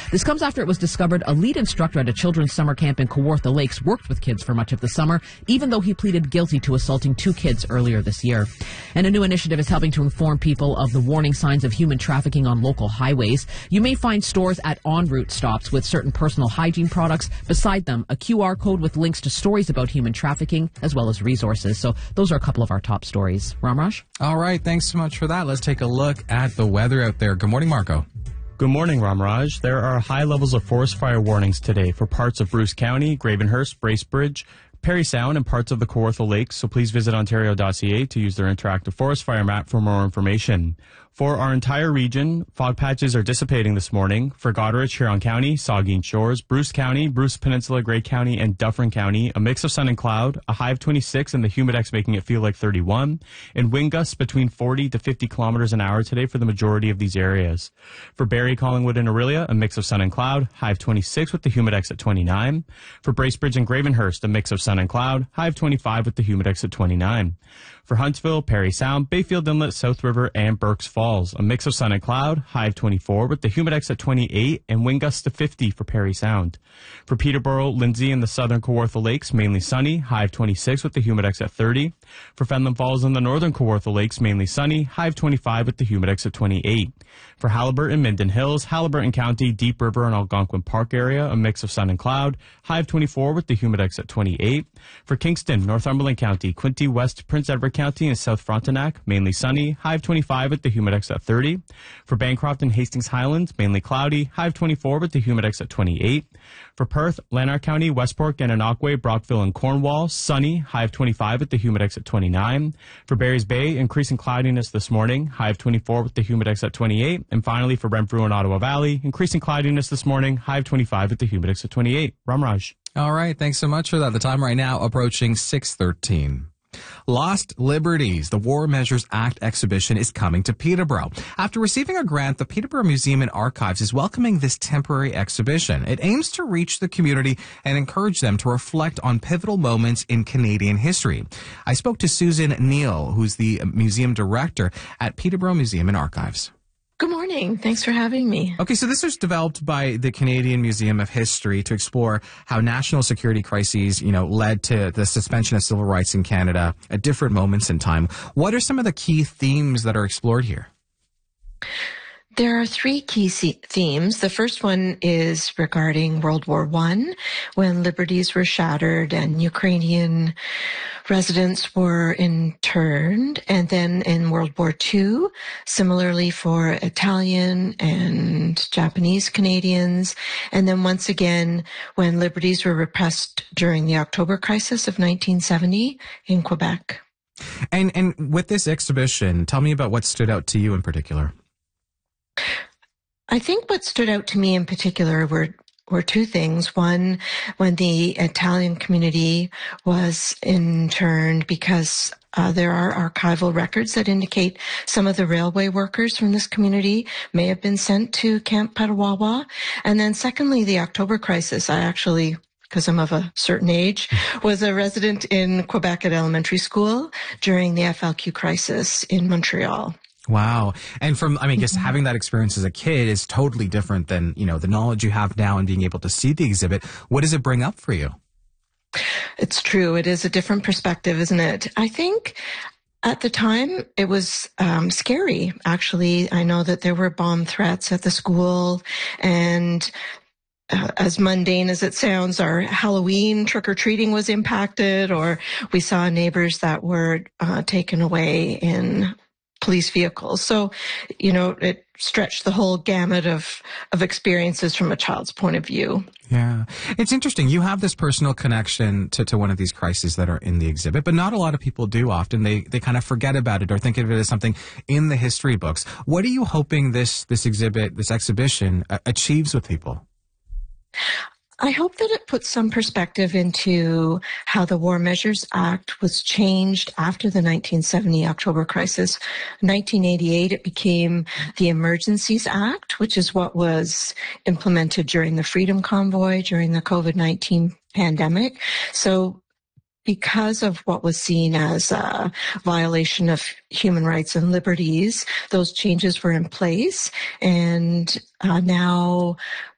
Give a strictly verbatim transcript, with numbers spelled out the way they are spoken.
This comes after it was discovered a lead instructor at a children's summer camp in Kawartha Lakes worked with kids for much of the summer, even though he pleaded guilty to assaulting two kids earlier this year. And a new initiative is helping to inform people of the warning signs of human trafficking on local highways. You may find stores at en route stops with certain personal hygiene products. Beside them, a Q R code with links to stories about human trafficking as well as resources. So those are a couple of our top stories. Ramraj? All right, thanks so much for that. Let's take a look at the weather out there. Good morning, Marco. Good morning, Ramraj. There are high levels of forest fire warnings today for parts of Bruce County, Gravenhurst, Bracebridge, Perry Sound, and parts of the Kawartha Lakes, so please visit ontario dot c a to use their interactive forest fire map for more information. For our entire region, fog patches are dissipating this morning. For Goderich, Huron County, Saugeen Shores, Bruce County, Bruce Peninsula, Grey County, and Dufferin County, a mix of sun and cloud, a high of twenty-six, and the humidex making it feel like thirty-one, and wind gusts between forty to fifty kilometers an hour today for the majority of these areas. For Barrie, Collingwood, and Orillia, a mix of sun and cloud, high of twenty-six with the humidex at twenty-nine. For Bracebridge and Gravenhurst, a mix of sun and cloud, high of twenty-five with the humidex at twenty-nine. For Huntsville, Perry Sound, Bayfield Inlet, South River, and Berks Falls, a mix of sun and cloud, high of twenty-four with the humidex at twenty-eight and wind gusts to fifty for Perry Sound. For Peterborough, Lindsay, and the southern Kawartha Lakes, mainly sunny, high of twenty-six with the humidex at thirty. For Fenland Falls and the northern Kawartha Lakes, mainly sunny, high of twenty-five with the humidex at twenty-eight. For Haliburton, Minden Hills, Haliburton County, Deep River, and Algonquin Park area, a mix of sun and cloud, high of twenty-four with the humidex at twenty-eight. For Kingston, Northumberland County, Quinte, West Prince Edward County, and South Frontenac, mainly sunny, high of twenty-five with the humidex at thirty. For Bancroft and Hastings Highlands, mainly cloudy, high of twenty-four with the humidex at twenty-eight. For Perth, Lanark County, Westport, Gananoque, Brockville, and Cornwall, sunny, high of twenty-five with the humidex at twenty-nine. For Barry's Bay, increasing cloudiness this morning, high of twenty-four with the humidex at twenty-eight. And finally, for Renfrew and Ottawa Valley, increasing cloudiness this morning, high of twenty-five with the humidex at twenty-eight. Ramraj. All right, thanks so much for that. The time right now approaching six thirteen. Lost Liberties, the War Measures Act exhibition is coming to Peterborough. After receiving a grant, the Peterborough Museum and Archives is welcoming this temporary exhibition. It aims to reach the community and encourage them to reflect on pivotal moments in Canadian history. I spoke to Susan Neal, who's the museum director at Peterborough Museum and Archives. Good morning. Thanks for having me. Okay, so this was developed by the Canadian Museum of History to explore how national security crises, you know, led to the suspension of civil rights in Canada at different moments in time. What are some of the key themes that are explored here? There are three key themes. The first one is regarding World War One, when liberties were shattered and Ukrainian residents were interned. And then in World War Two, similarly for Italian and Japanese Canadians. And then once again, when liberties were repressed during the October crisis of nineteen seventy in Quebec. And, and with this exhibition, tell me about what stood out to you in particular. I think what stood out to me in particular were were two things. One, when the Italian community was interned, because uh, there are archival records that indicate some of the railway workers from this community may have been sent to Camp Petawawa. And then secondly, the October crisis. I actually, because I'm of a certain age, was a resident in Quebec at elementary school during the F L Q crisis in Montreal. Wow. And from, I mean, I guess having that experience as a kid is totally different than, you know, the knowledge you have now and being able to see the exhibit. What does it bring up for you? It's true. It is a different perspective, isn't it? I think at the time it was um, scary, actually. I know that there were bomb threats at the school, and Uh, as mundane as it sounds, our Halloween trick-or-treating was impacted, or we saw neighbors that were uh, taken away in police vehicles. So, you know, it stretched the whole gamut of, of experiences from a child's point of view. Yeah. It's interesting. You have this personal connection to, to one of these crises that are in the exhibit, but not a lot of people do. Often they, they kind of forget about it or think of it as something in the history books. What are you hoping this, this exhibit, this exhibition uh, achieves with people? I hope that it puts some perspective into how the War Measures Act was changed after the nineteen seventy October crisis. nineteen eighty-eight, it became the Emergencies Act, which is what was implemented during the Freedom Convoy, during the COVID nineteen pandemic. So because of what was seen as a violation of human rights and liberties, those changes were in place. And uh, now